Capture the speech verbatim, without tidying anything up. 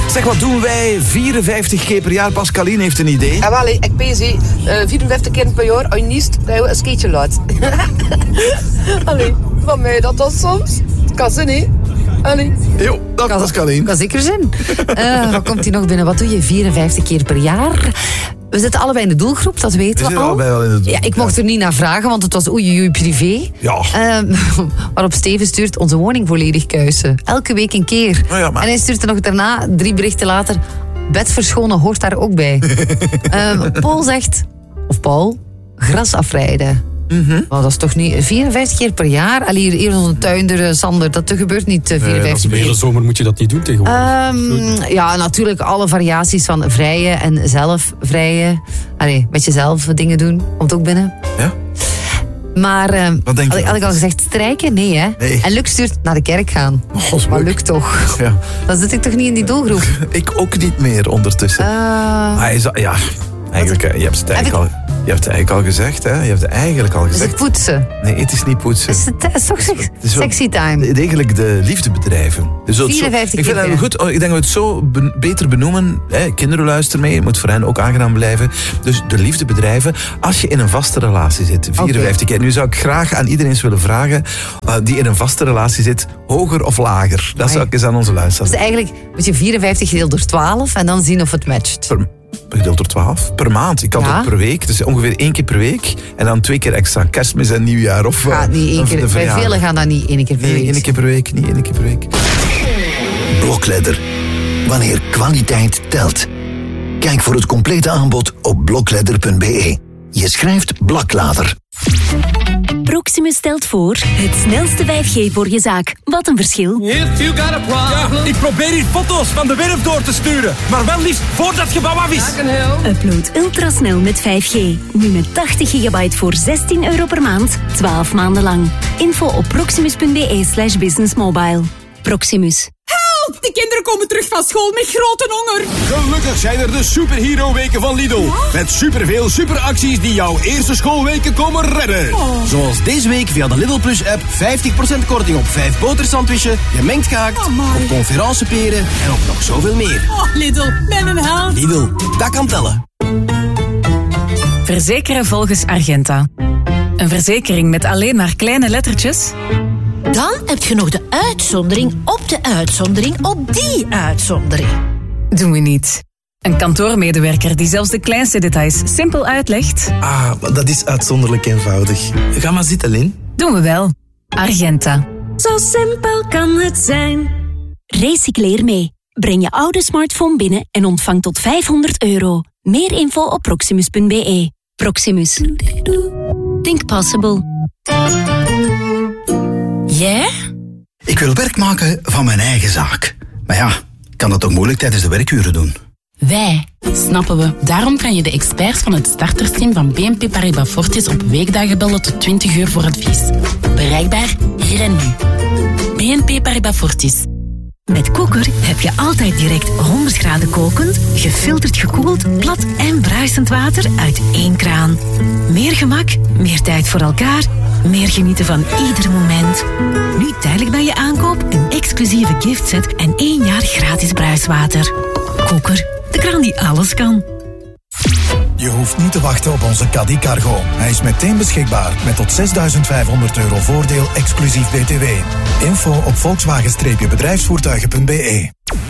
Zeg, wat doen wij vierenvijftig keer per jaar? Pascaline heeft een idee. Ja, wel, ik ben ze uh, vierenvijftig keer per jaar, als je niest, dat je een skateje laat. Allee, van mij dat dan soms. Dat kan ze niet. Allee. Jo, dat Kan, Pascaline. kan zeker zijn. Uh, wat komt hier nog binnen? Wat doe je vierenvijftig keer per jaar? We zitten allebei in de doelgroep, dat weten we, We zitten al. allebei wel in de doelgroep, Ja, ik mocht ja. er niet naar vragen, want het was oei oei privé. Ja. Uh, waarop Steven stuurt onze woning volledig kuisen. Elke week een keer. Oh ja, maar- En hij stuurt er nog daarna, drie berichten later... Bed verschonen hoort daar ook bij. uh, Paul zegt... Of Paul, gras afrijden. Mm-hmm. Maar dat is toch niet vierenvijftig keer per jaar? Allee, hier, hier onze tuinder, uh, Sander, dat gebeurt niet uh, Nee, vierenvijftig de hele keer. zomer moet je dat niet doen tegenwoordig. Um, ja, natuurlijk alle variaties van vrije en zelf vrije. Allee, met jezelf dingen doen, komt ook binnen. Ja? Maar uh, Wat denk je had, ik, had ik al gezegd strijken? Nee, hè? Nee. En Luc stuurt naar de kerk gaan. Oh, dat is maar leuk. Luc toch. Ja. Dan zit ik toch niet in die doelgroep. Ik ook niet meer ondertussen. Uh, Hij is, ja, eigenlijk, hè, je hebt het eigenlijk, Heb al, je hebt het eigenlijk al gezegd. Hè? Je hebt het eigenlijk al is het gezegd. poetsen? Nee, het is niet poetsen. Is het, het is toch seks- Het is wel- sexy time? Eigenlijk de liefdebedrijven. Dus zo- vierenvijftig ik vind keer dat per goed. Ik denk dat we het zo ben- beter benoemen. Hè, kinderen luisteren mee. Het moet voor hen ook aangenaam blijven. Dus de liefdebedrijven. Als je in een vaste relatie zit, vierenvijftig keer. Nu zou ik graag aan iedereen eens willen vragen uh, die in een vaste relatie zit, hoger of lager? Dat zou ik eens aan onze luisteraars. Dus eigenlijk moet je vierenvijftig gedeeld door twaalf en dan zien of het matcht. Per, gedeeld door twaalf. Per maand. Ik kan Ja. het ook per week. Dus ongeveer één keer per week. En dan twee keer extra. Kerstmis en nieuwjaar. Of, uh, Gaat niet één of keer, de bij verjaardag. velen gaan dat niet één keer per Nee, week. één keer per week. Niet één keer per week. Blokledder. Wanneer kwaliteit telt. Kijk voor het complete aanbod op blokledder punt b e. Je schrijft Blaklader. Proximus stelt voor het snelste vijf G voor je zaak. Wat een verschil. If you got a problem, Ik probeer hier foto's van de werf door te sturen, maar wel liefst voordat het gebouw af is. I can help. Upload ultrasnel met vijf G. Nu met tachtig gigabyte voor zestien euro per maand, twaalf maanden lang. Info op proximus punt b e slash businessmobile. Proximus. De kinderen komen terug van school met grote honger. Gelukkig zijn er de superhero weken van Lidl. Met superveel superacties die jouw eerste schoolweken komen redden. Zoals deze week via de Lidl Plus app vijftig procent korting op vijf botersandwichen, gemengd gehakt, op conferenceperen en op nog zoveel meer. Oh, Lidl, ben een held. Lidl, dat kan tellen. Verzekeren volgens Argenta. Een verzekering met alleen maar kleine lettertjes? Dan heb je nog de uitzondering op de uitzondering op die uitzondering. Doen we niet. Een kantoormedewerker die zelfs de kleinste details simpel uitlegt? Ah, dat is uitzonderlijk eenvoudig. Ga maar zitten, Lin. Doen we wel. Argenta. Zo simpel kan het zijn. Recycleer mee. Breng je oude smartphone binnen en ontvang tot vijfhonderd euro. Meer info op proximus punt b e. Proximus. Think possible. Jij? Ik wil werk maken van mijn eigen zaak. Maar ja, ik kan dat ook moeilijk tijdens de werkuren doen. Wij. Snappen we. Daarom kan je de experts van het startersteam van B N P Paribas Fortis op weekdagen bellen tot twintig uur voor advies. Bereikbaar hier en nu. B N P Paribas Fortis. Met Koker heb je altijd direct honderd graden kokend, gefilterd gekoeld, plat en bruisend water uit één kraan. Meer gemak, meer tijd voor elkaar, meer genieten van ieder moment. Nu tijdelijk bij je aankoop een exclusieve giftset en één jaar gratis bruiswater. Koker, de kraan die alles kan. Je hoeft niet te wachten op onze Caddy Cargo. Hij is meteen beschikbaar met tot zesduizend vijfhonderd euro voordeel exclusief B T W. Info op volkswagen bedrijfsvoertuigen punt b e.